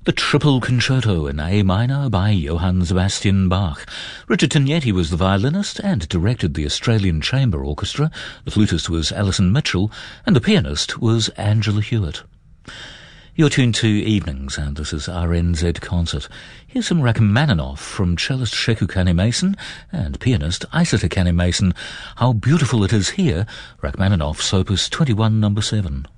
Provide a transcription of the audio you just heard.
The Triple Concerto in A minor by Johann Sebastian Bach. Richard Tognetti was the violinist and directed the Australian Chamber Orchestra. The flutist was Alison Mitchell, and the pianist was Angela Hewitt. You're tuned to Evenings, and this is RNZ Concert. Here's some Rachmaninoff from cellist Shekukane Mason and pianist Isata Kane Mason. How Beautiful It Is Here, Rachmaninoff's Opus 21 No. 7.